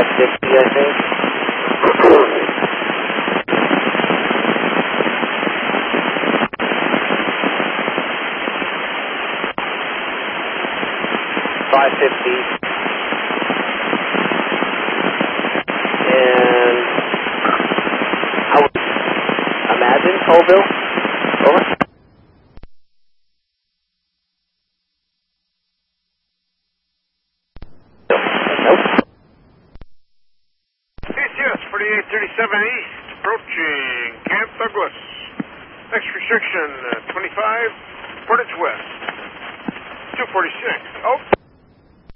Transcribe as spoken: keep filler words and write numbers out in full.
five sixty, I think. five fifty. And I would imagine Colville. Over. Nope. C C S forty-eight thirty-seven East, approaching Camp Douglas. Next restriction, uh, twenty-five, Portage West. two forty-six. Oh.